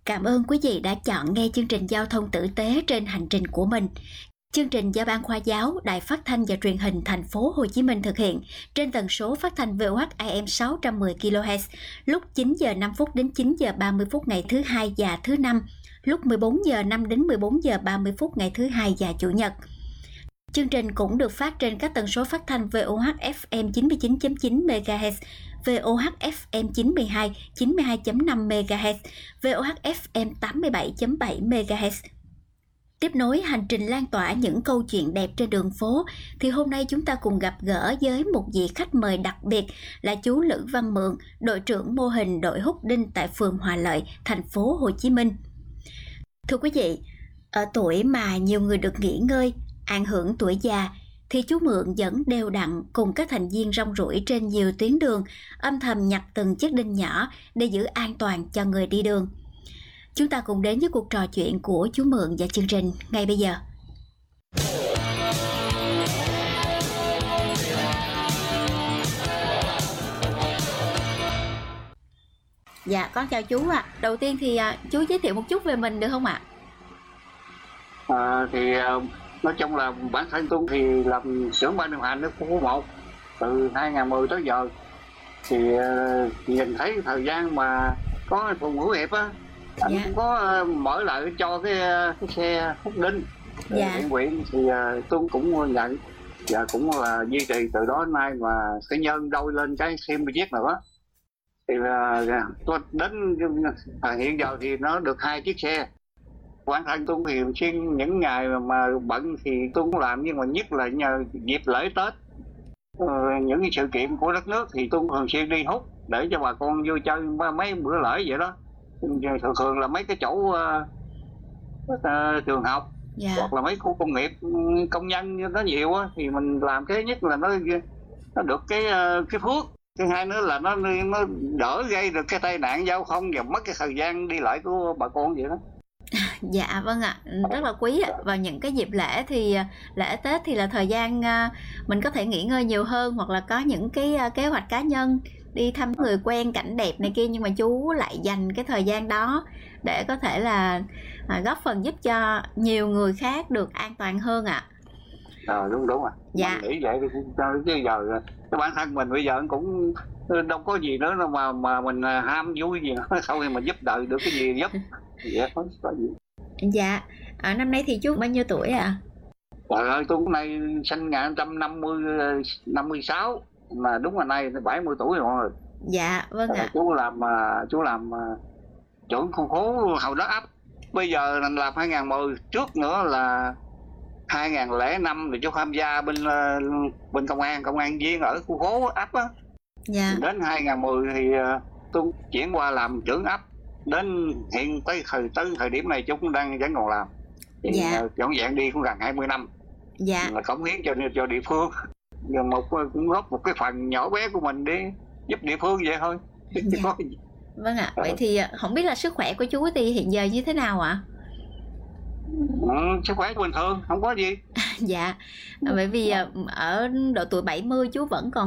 Cảm ơn quý vị đã chọn nghe chương trình Giao thông tử tế trên hành trình của mình. Chương trình do Ban Khoa giáo, Đài Phát thanh và Truyền hình Thành phố Hồ Chí Minh thực hiện trên tần số phát thanh VOH AM 610 kHz lúc 9 giờ 5 phút đến 9 giờ 30 phút ngày thứ Hai và thứ Năm, lúc 14 giờ 5 đến 14 giờ 30 phút ngày thứ Hai và Chủ nhật. Chương trình cũng được phát trên các tần số phát thanh VOH FM 99.9 MHz, VOH FM 92, 92.5 MHz, VOH FM 87.7 MHz. Tiếp nối hành trình lan tỏa những câu chuyện đẹp trên đường phố, thì hôm nay chúng ta cùng gặp gỡ với một vị khách mời đặc biệt là chú Lữ Văn Mượn, đội trưởng mô hình đội hút đinh tại phường Hòa Lợi, thành phố Hồ Chí Minh. Thưa quý vị, ở tuổi mà nhiều người được nghỉ ngơi, an hưởng tuổi già, thì chú Mượn vẫn đều đặn cùng các thành viên rong ruổi trên nhiều tuyến đường, âm thầm nhặt từng chiếc đinh nhỏ để giữ an toàn cho người đi đường. Chúng ta cùng đến với cuộc trò chuyện của chú Mượn và chương trình ngay bây giờ. Dạ, con chào chú ạ. Đầu tiên thì chú giới thiệu một chút về mình được không ạ? Nói chung là bản thân tôi thì làm xưởng ban điều hành ở khu phố 1 từ 2010 tới giờ. Thì nhìn thấy thời gian mà có Phùng Hữu Hiệp á, anh cũng có mở lại cho cái xe hút đinh hiện quyện, thì tôi cũng nhận và cũng là duy trì từ đó đến nay, mà cái nhân đôi lên cái thêm một chiếc nữa. Thì tôi đến hiện giờ thì nó được 2 chiếc xe. Bản thân tôi thì xuyên những ngày mà bận thì tôi cũng làm, nhưng mà nhất là nhờ dịp lễ Tết, những cái sự kiện của đất nước thì tôi thường xuyên đi hút để cho bà con vui chơi mấy bữa lễ vậy đó. Thường là mấy cái chỗ trường học hoặc là mấy khu công nghiệp công nhân nó nhiều á, thì mình làm cái nhất là nó được cái phước. Thứ hai nữa là nó đỡ gây được cái tai nạn giao thông và mất cái thời gian đi lại của bà con vậy đó. Dạ vâng ạ, rất là quý ạ. Vào những cái dịp lễ thì lễ Tết thì là thời gian mình có thể nghỉ ngơi nhiều hơn, hoặc là có những cái kế hoạch cá nhân đi thăm người quen, cảnh đẹp này kia, nhưng mà chú lại dành cái thời gian đó để có thể là góp phần giúp cho nhiều người khác được an toàn hơn ạ. Đúng rồi. Dạ. Mình nghĩ vậy chứ giờ cái bản thân mình bây giờ cũng đâu có gì nữa mà mình ham vui gì nữa, sau khi mà giúp đời được cái gì giúp. Dạ, có gì. Dạ, năm nay thì chú bao nhiêu tuổi ạ? Trời ơi, tôi cũng nay sinh 1956, mà đúng là nay 70 tuổi rồi. Dạ, vâng ạ. Chú làm trưởng khu phố Hậu Đất ấp. Bây giờ làm 2010, trước nữa là 2005 thì chú tham gia bên công an viên ở khu phố ấp á. Dạ. Đến 2010 thì tôi chuyển qua làm trưởng ấp. Đến hiện tới thời điểm này chú cũng vẫn còn làm. Thì trọn vẹn đi cũng gần 20 năm. Dạ. Là cống hiến cho địa phương. Rồi cũng góp một cái phần nhỏ bé của mình để giúp địa phương vậy thôi. Dạ. Có gì. Vâng ạ. Vậy thì không biết là sức khỏe của chú thì hiện giờ như thế nào ạ? Sức khỏe bình thường, không có gì. Dạ. Bởi vì ở độ tuổi 70 chú vẫn còn